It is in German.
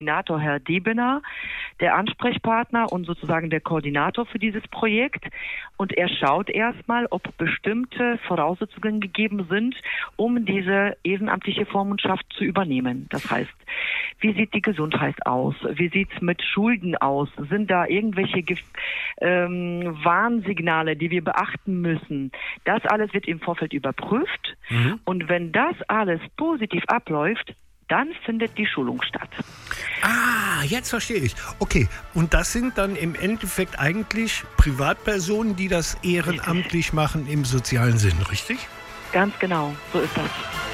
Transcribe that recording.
Koordinator Herr Diebener, der Ansprechpartner und sozusagen der Koordinator für dieses Projekt. Und er schaut erstmal, ob bestimmte Voraussetzungen gegeben sind, um diese ehrenamtliche Vormundschaft zu übernehmen. Das heißt, wie sieht die Gesundheit aus? Wie sieht's mit Schulden aus? Sind da irgendwelche Warnsignale, die wir beachten müssen? Das alles wird im Vorfeld überprüft. Und wenn das alles positiv abläuft, dann findet die Schulung statt. Ah, jetzt verstehe ich. Okay, und das sind dann im Endeffekt eigentlich Privatpersonen, die das ehrenamtlich machen im sozialen Sinn, richtig? Ganz genau, so ist das.